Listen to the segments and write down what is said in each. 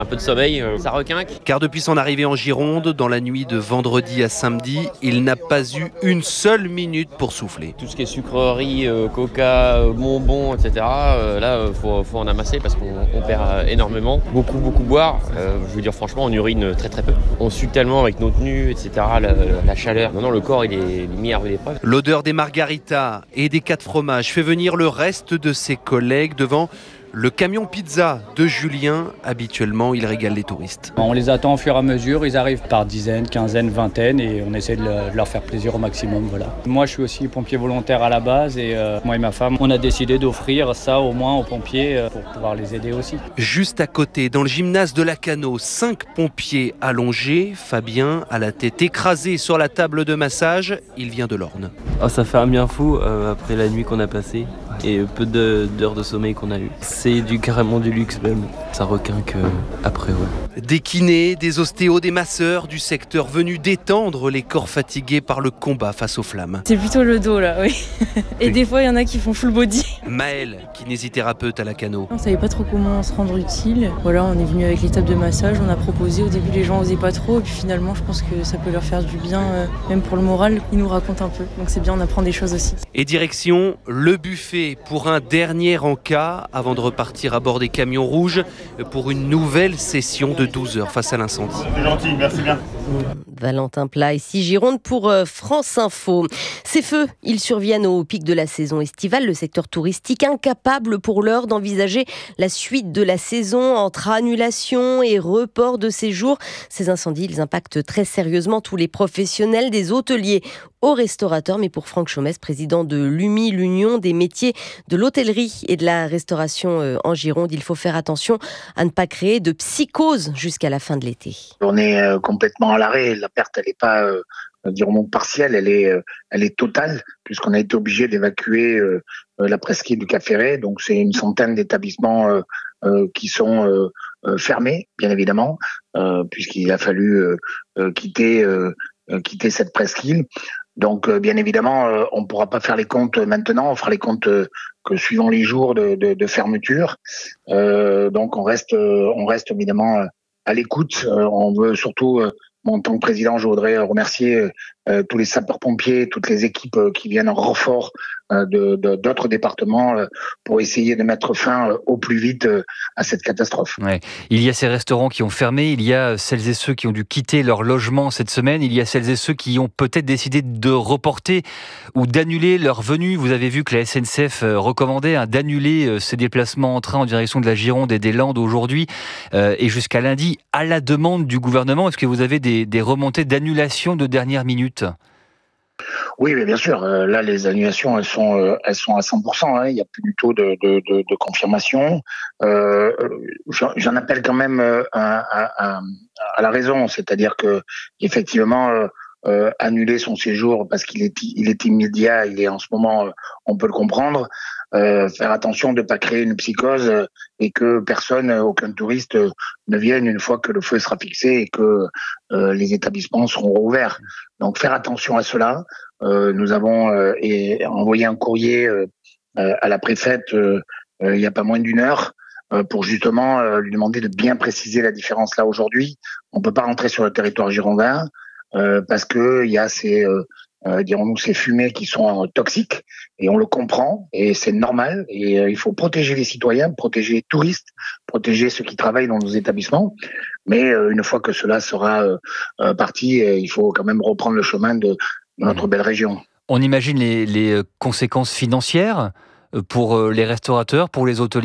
Un peu de sommeil, ça requinque. Car depuis son arrivée en Gironde, dans la nuit de vendredi à samedi, il n'a pas eu une seule minute pour souffler. Tout ce qui est sucreries, coca, bonbons, etc. Là, faut en amasser parce qu'on perd énormément. Beaucoup boire. Je veux dire, franchement, on urine très peu. On sue tellement avec nos tenues, etc. La chaleur. Non, le corps, il est mis à rude épreuve. L'odeur des margaritas et des 4 fromages fait venir le reste de ses collègues devant le camion pizza de Julien. Habituellement, il régale les touristes. On les attend au fur et à mesure, ils arrivent par dizaines, quinzaines, vingtaines et on essaie de leur faire plaisir au maximum. Voilà. Moi, je suis aussi pompier volontaire à la base et moi et ma femme, on a décidé d'offrir ça au moins aux pompiers pour pouvoir les aider aussi. Juste à côté, dans le gymnase de Lacanau, 5 pompiers allongés. Fabien a la tête écrasée sur la table de massage. Il vient de l'Orne. Oh, ça fait un bien fou après la nuit qu'on a passée et peu d'heures de sommeil qu'on a eu. C'est carrément du luxe même. Ça requinque après, ouais. Des kinés, des ostéos, des masseurs du secteur venus détendre les corps fatigués par le combat face aux flammes. C'est plutôt le dos là, oui. Et des fois il y en a qui font full body. Maëlle, kinésithérapeute à Lacanau. On savait pas trop comment se rendre utile. Voilà, on est venu avec les tables de massage, on a proposé. Au début les gens osaient pas trop et puis finalement je pense que ça peut leur faire du bien, même pour le moral. Ils nous racontent un peu, donc c'est bien, on apprend des choses aussi. Et direction le buffet pour un dernier encas avant de repartir à bord des camions rouges pour une nouvelle session de 12 heures face à l'incendie. C'est gentil, merci bien. Valentin Plat, ici Gironde pour France Info. Ces feux, ils surviennent au pic de la saison estivale. Le secteur touristique incapable pour l'heure d'envisager la suite de la saison entre annulation et report de séjours. Ces incendies, ils impactent très sérieusement tous les professionnels, des hôteliers aux restaurateurs. Mais pour Franck Chaumès, président de l'UMI, l'Union des métiers de l'hôtellerie et de la restauration en Gironde, il faut faire attention à ne pas créer de psychose jusqu'à la fin de l'été. On est complètement à l'arrêt. La perte, elle n'est pas dirons partielle, elle est totale, puisqu'on a été obligé d'évacuer la presqu'île du Cap Ferret. Donc c'est une centaine d'établissements qui sont fermés, bien évidemment, puisqu'il a fallu quitter cette presqu'île. Donc bien évidemment, on ne pourra pas faire les comptes maintenant, on fera les comptes que suivant les jours de fermeture. Donc on reste évidemment à l'écoute. On veut surtout, moi, en tant que président, je voudrais remercier tous les sapeurs-pompiers, toutes les équipes qui viennent en renfort d'autres départements pour essayer de mettre fin au plus vite à cette catastrophe. Ouais. Il y a ces restaurants qui ont fermé, il y a celles et ceux qui ont dû quitter leur logement cette semaine, il y a celles et ceux qui ont peut-être décidé de reporter ou d'annuler leur venue. Vous avez vu que la SNCF recommandait d'annuler ses déplacements en train en direction de la Gironde et des Landes aujourd'hui et jusqu'à lundi à la demande du gouvernement. Est-ce que vous avez des remontées d'annulation de dernière minute ? Oui, mais bien sûr. Là, les annulations, elles sont à 100%. Hein. Il n'y a plus du tout de confirmation. J'en appelle quand même à la raison, c'est-à-dire que effectivement, annuler son séjour parce qu'il est immédiat, il est en ce moment, on peut le comprendre. Faire attention de ne pas créer une psychose et que personne, aucun touriste ne vienne une fois que le feu sera fixé et que les établissements seront rouverts. Donc faire attention à cela. Nous avons envoyé un courrier à la préfète il n'y a pas moins d'1 heure pour justement lui demander de bien préciser la différence là aujourd'hui. On ne peut pas rentrer sur le territoire girondin parce que il y a dirons-nous ces fumées qui sont toxiques et on le comprend et c'est normal et il faut protéger les citoyens, protéger les touristes, protéger ceux qui travaillent dans nos établissements. Mais une fois que cela sera parti, il faut quand même reprendre le chemin de notre belle région. On imagine les conséquences financières pour les restaurateurs, pour les hôteliers ?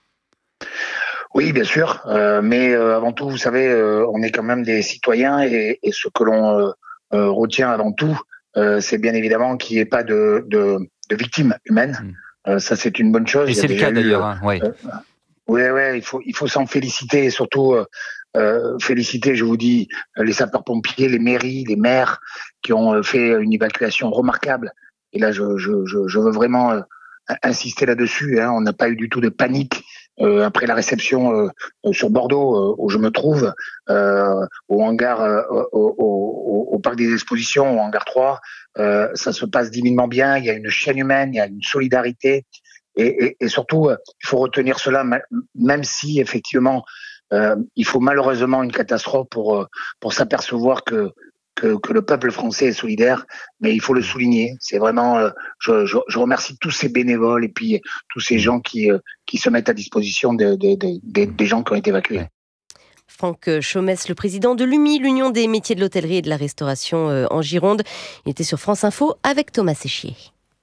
Oui, bien sûr, mais avant tout, vous savez, on est quand même des citoyens et ce que l'on retient avant tout, c'est bien évidemment qu'il n'y ait pas de victimes humaines. Ça, c'est une bonne chose. Et c'est le cas d'ailleurs, oui. Oui, il faut s'en féliciter et surtout féliciter, je vous dis, les sapeurs-pompiers, les mairies, les maires qui ont fait une évacuation remarquable. Et là, je veux vraiment insister là-dessus. Hein. On n'a pas eu du tout de panique après la réception sur Bordeaux, où je me trouve, au hangar, au parc des expositions, au hangar 3. Ça se passe divinement bien. Il y a une chaîne humaine, il y a une solidarité. Et surtout, il faut retenir cela, même si effectivement Il faut malheureusement une catastrophe pour s'apercevoir que le peuple français est solidaire, mais il faut le souligner. C'est vraiment, je remercie tous ces bénévoles et puis tous ces gens qui se mettent à disposition des gens qui ont été évacués. Franck Chaumès, le président de l'UMI, l'Union des métiers de l'hôtellerie et de la restauration en Gironde. Il était sur France Info avec Thomas Séchier.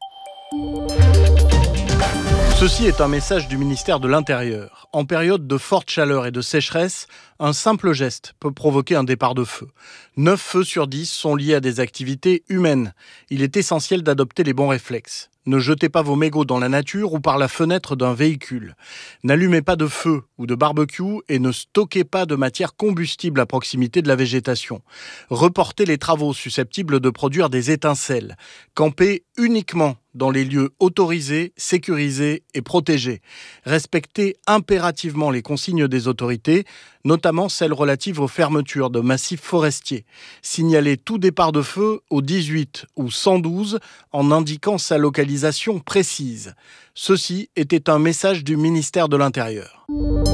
Ceci est un message du ministère de l'Intérieur. En période de forte chaleur et de sécheresse, un simple geste peut provoquer un départ de feu. 9 feux sur 10 sont liés à des activités humaines. Il est essentiel d'adopter les bons réflexes. Ne jetez pas vos mégots dans la nature ou par la fenêtre d'un véhicule. N'allumez pas de feu ou de barbecue et ne stockez pas de matière combustible à proximité de la végétation. Reportez les travaux susceptibles de produire des étincelles. Campez uniquement dans les lieux autorisés, sécurisés et protégés. Respectez impérativement les consignes des autorités, notamment celles relatives aux fermetures de massifs forestiers. Signalez tout départ de feu au 18 ou 112 en indiquant sa localisation précise. Ceci était un message du ministère de l'Intérieur.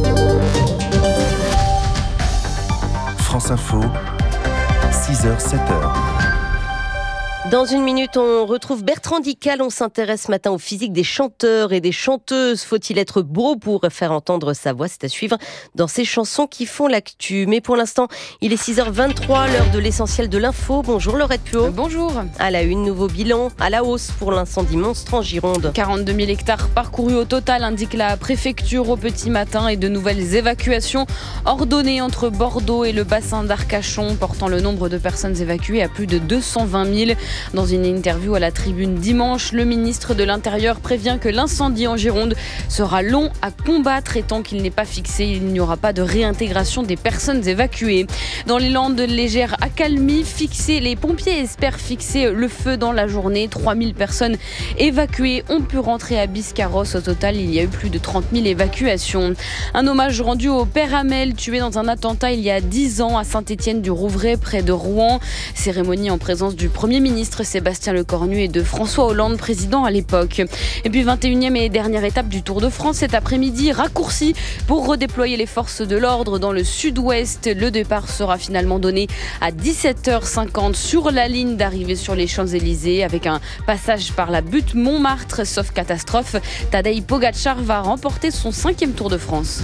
France Info, 6h, 7h. Dans une minute, on retrouve Bertrand Dical. On s'intéresse ce matin au physique des chanteurs et des chanteuses. Faut-il être beau pour faire entendre sa voix? C'est à suivre dans ces chansons qui font l'actu. Mais pour l'instant, il est 6h23, l'heure de l'essentiel de l'info. Bonjour Laurette Puot. Bonjour. À la une, nouveau bilan à la hausse pour l'incendie monstre en Gironde. 42 000 hectares parcourus au total, indique la préfecture au petit matin, et de nouvelles évacuations ordonnées entre Bordeaux et le bassin d'Arcachon, portant le nombre de personnes évacuées à plus de 220 000. Dans une interview à la Tribune dimanche, le ministre de l'Intérieur prévient que l'incendie en Gironde sera long à combattre, et tant qu'il n'est pas fixé, il n'y aura pas de réintégration des personnes évacuées. Dans les Landes, légère accalmie fixée. Les pompiers espèrent fixer le feu dans la journée. 3000 personnes évacuées ont pu rentrer à Biscarrosse. Au total, il y a eu plus de 30 000 évacuations. Un hommage rendu au père Hamel, tué dans un attentat il y a 10 ans à Saint-Étienne-du-Rouvray, près de Rouen. Cérémonie en présence du Premier ministre Sébastien Lecornu et de François Hollande, président à l'époque. Et puis 21e et dernière étape du Tour de France cet après-midi, raccourci pour redéployer les forces de l'ordre dans le sud-ouest. Le départ sera finalement donné à 17h50 sur la ligne d'arrivée sur les Champs-Élysées, avec un passage par la butte Montmartre. Sauf catastrophe, Tadej Pogačar va remporter son 5e Tour de France.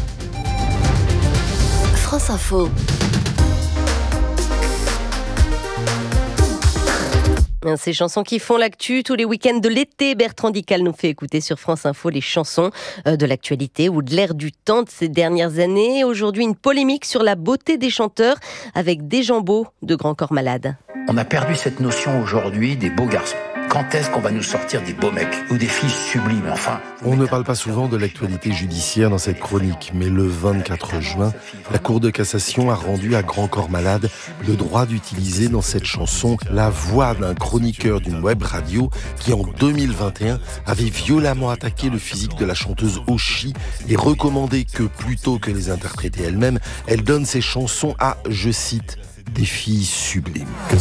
France Info. Ces chansons qui font l'actu tous les week-ends de l'été. Bertrand Dical nous fait écouter sur France Info les chansons de l'actualité ou de l'air du temps de ces dernières années. Aujourd'hui, une polémique sur la beauté des chanteurs avec des Jambeaux de Grand Corps Malade. On a perdu cette notion aujourd'hui des beaux garçons. Quand est-ce qu'on va nous sortir des beaux mecs ou des filles sublimes, enfin? On ne parle pas souvent de l'actualité judiciaire dans cette chronique, mais le 24 juin, la Cour de cassation a rendu à Grand Corps Malade le droit d'utiliser dans cette chanson la voix d'un chroniqueur d'une web radio qui, en 2021, avait violemment attaqué le physique de la chanteuse Oshi et recommandé que, plutôt que les interpréter elle-même, elle donne ses chansons à, je cite, des filles sublimes.